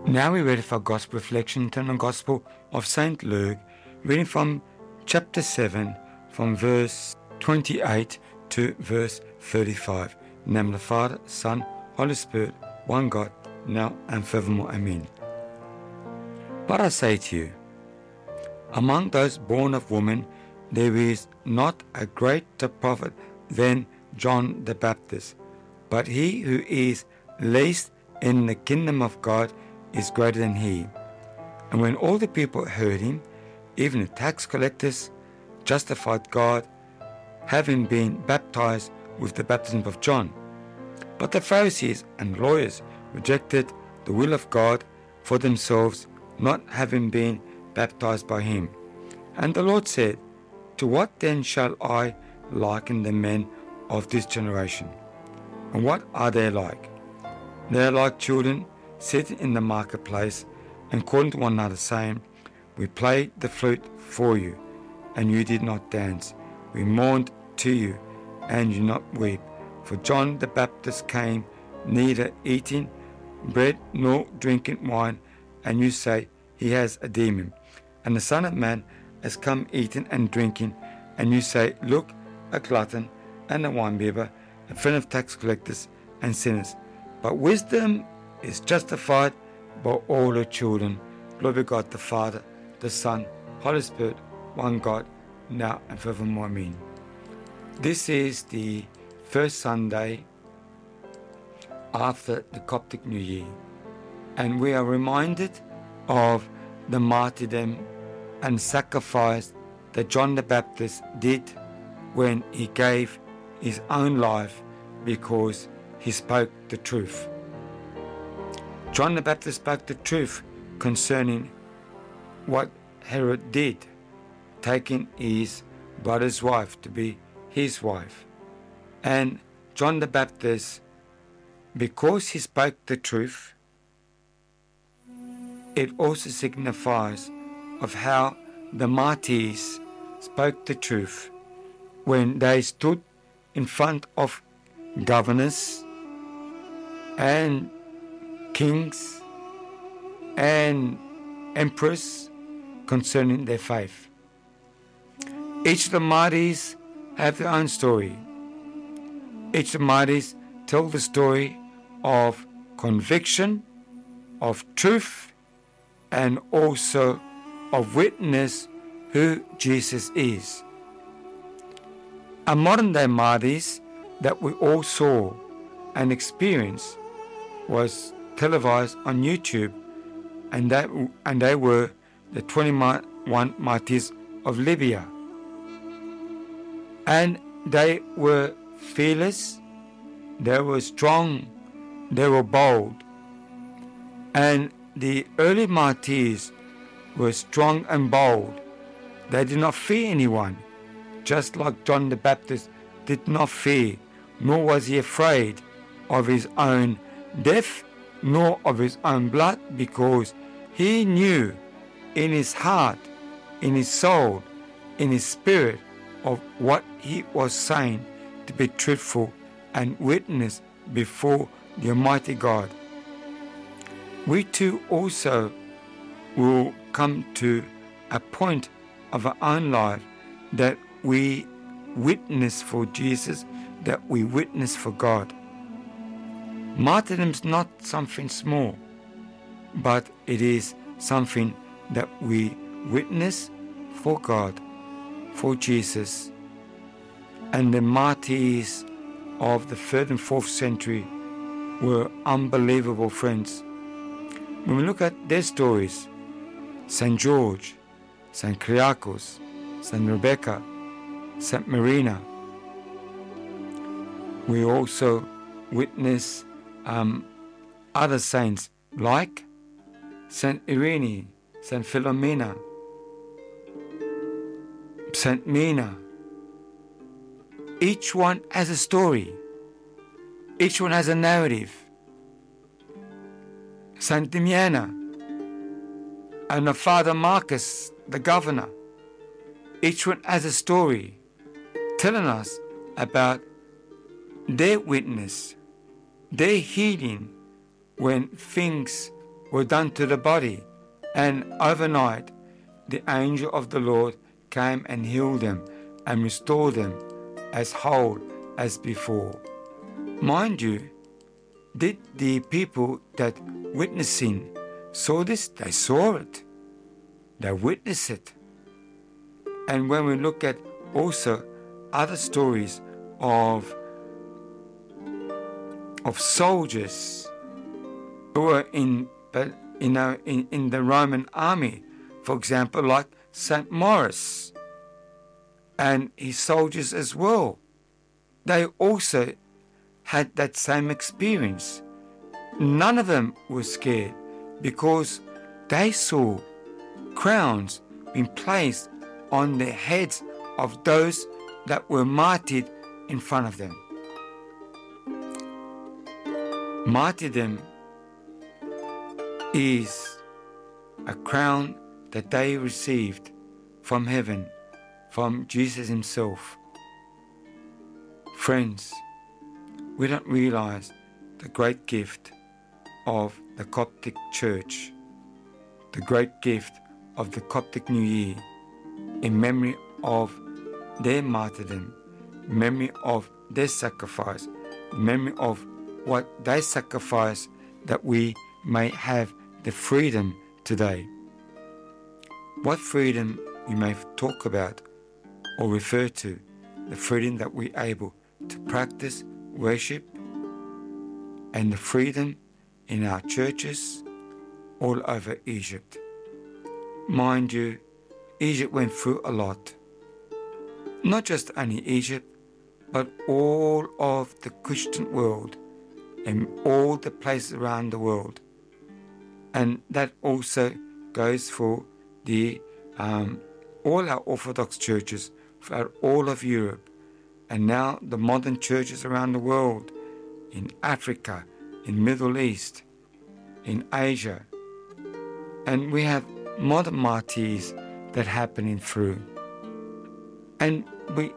Now we're ready for Gospel reflection on the Gospel of St. Luke, reading from chapter 7, from verse 28 to verse 35. In the name of the Father, Son, Holy Spirit, one God, now and forevermore. Amen. But I say to you, among those born of woman, there is not a greater prophet than John the Baptist, but he who is least in the kingdom of God is greater than he. And when all the people heard him, even the tax collectors justified God, having been baptized with the baptism of John. But the Pharisees and lawyers rejected the will of God for themselves, not having been baptized by him. And the Lord said, to what then shall I liken the men of this generation? And what are they like? They are like children sitting in the marketplace and calling to one another, saying, we played the flute for you, and you did not dance. We mourned to you, and you did not weep. For John the Baptist came neither eating bread nor drinking wine, and you say, he has a demon. And the Son of Man has come eating and drinking, and you say, look, a glutton and a winebibber, a friend of tax collectors and sinners. But wisdom is justified by all her children. Glory to God the Father, the Son, Holy Spirit, one God, now and forevermore. Amen. This is the first Sunday after the Coptic New Year, and we are reminded of the martyrdom and sacrifice that John the Baptist did when he gave his own life because he spoke the truth. John the Baptist spoke the truth concerning what Herod did, taking his brother's wife to be his wife. And John the Baptist, because he spoke the truth, it also signifies of how the martyrs spoke the truth when they stood in front of governors and kings and emperors concerning their faith. Each of the martyrs have their own story. Each of the martyrs tell the story of conviction, of truth, and also of witness who Jesus is. Our modern day martyrs that we all saw and experienced was televised on YouTube, and they were the 21 martyrs of Libya. And they were fearless, they were strong, they were bold. And the early martyrs were strong and bold. They did not fear anyone, just like John the Baptist did not fear, nor was he afraid of his own death, nor of his own blood, because he knew in his heart, in his soul, in his spirit of what he was saying to be truthful and witness before the Almighty God. We too also will come to a point of our own life that we witness for Jesus, that we witness for God. Martyrdom is not something small, but it is something that we witness for God, for Jesus. And the martyrs of the 3rd and 4th century were unbelievable, friends. When we look at their stories, St. George, St. Kyriakos, St. Rebecca, St. Marina, we also witness other saints like St. Irene, St. Philomena, St. Mina. Each one has a story. Each one has a narrative. St. Damiana and the Father Marcus, the governor. Each one has a story telling us about their witness, their healing when things were done to the body, and overnight the angel of the Lord came and healed them and restored them as whole as before. Mind you, did the people that witnessing saw this? They saw it. They witnessed it. And when we look at also other stories of soldiers who were in the Roman army, for example, like St. Maurice and his soldiers as well, they also had that same experience. None of them were scared because they saw crowns being placed on the heads of those that were martyred in front of them. Martyrdom is a crown that they received from heaven, from Jesus himself. Friends, we don't realize the great gift of the Coptic Church, the great gift of the Coptic New Year, in memory of their martyrdom, in memory of their sacrifice, in memory of what they sacrificed that we may have the freedom today. What freedom you may talk about or refer to, the freedom that we're able to practice worship, and the freedom in our churches all over Egypt. Mind you, Egypt went through a lot. Not just only Egypt, but all of the Christian world and all the places around the world. And that also goes for the all our Orthodox churches throughout all of Europe, and now the modern churches around the world, in Africa, in Middle East, in Asia. And we have modern martyrs that happening through. And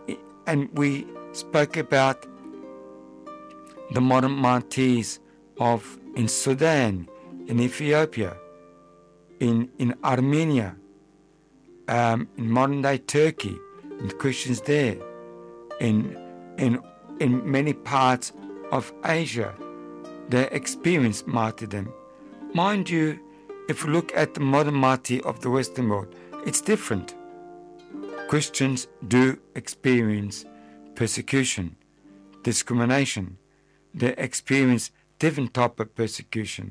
we spoke about the modern martyrs in Sudan, in Ethiopia, in Armenia, in modern day Turkey, and the Christians there, in many parts of Asia, they experience martyrdom. Mind you, if you look at the modern martyr of the Western world, it's different. Christians do experience persecution, discrimination. They experience different type of persecution.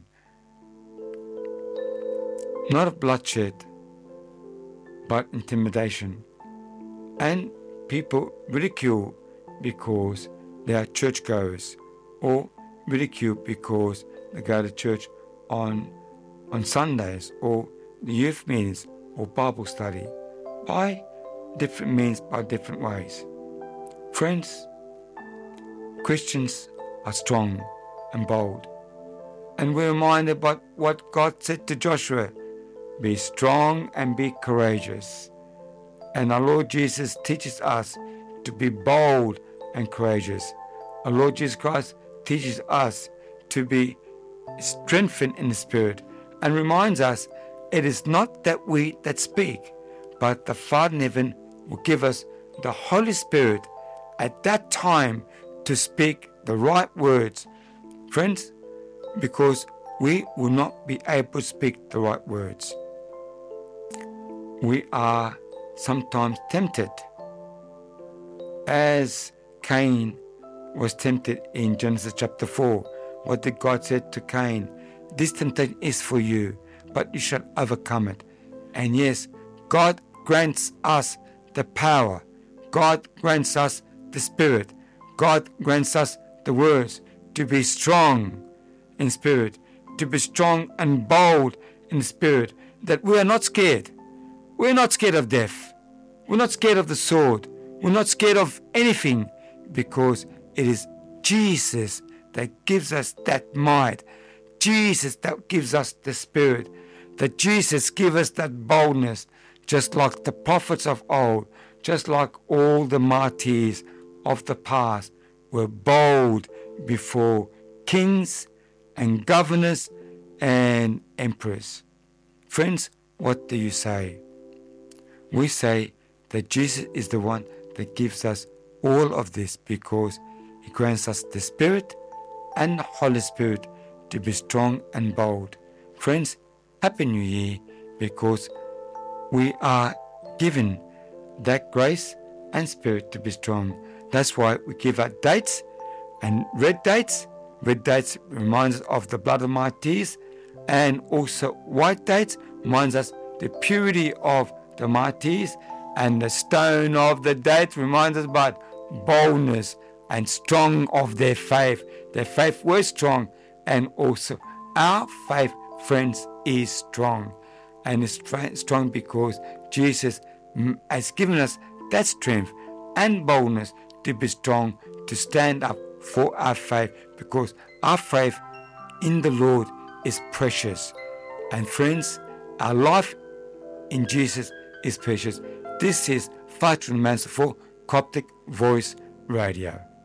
Not of bloodshed, but intimidation. And people ridicule because they are churchgoers, or ridicule because they go to church on Sundays, or the youth meetings, or Bible study, by different means, by different ways. Friends, Christians are strong and bold, and we're reminded by what God said to Joshua: be strong and be courageous. And our Lord Jesus teaches us to be bold and courageous. Our Lord Jesus Christ teaches us to be strengthened in the Spirit, and reminds us it is not that we that speak, but the Father in heaven will give us the Holy Spirit at that time to speak the right words. Friends, because we will not be able to speak the right words. We are sometimes tempted, as Cain was tempted in Genesis chapter 4. What did God say to Cain? This temptation is for you, but you shall overcome it. And yes, God grants us the power. God grants us the Spirit. God grants us the words to be strong in spirit, to be strong and bold in spirit, that we are not scared. We're not scared of death. We're not scared of the sword. We're not scared of anything, because it is Jesus that gives us that might. Jesus that gives us the Spirit. That Jesus gives us that boldness, just like the prophets of old, just like all the martyrs of the past were bold before kings and governors and emperors. Friends, what do you say? We say that Jesus is the one that gives us all of this because He grants us the Spirit and the Holy Spirit to be strong and bold. Friends, Happy New Year, because we are given that grace and Spirit to be strong. That's why we give out dates and red dates. Red dates reminds us of the blood of martyrs, and also white dates reminds us the purity of the martyrs, and the stone of the date reminds us about boldness and strong of their faith. Their faith was strong, and also our faith, friends, is strong. And it's strong because Jesus has given us that strength and boldness to be strong, to stand up for our faith, because our faith in the Lord is precious. And friends, our life in Jesus is precious. This is Father Mansa for Coptic Voice Radio.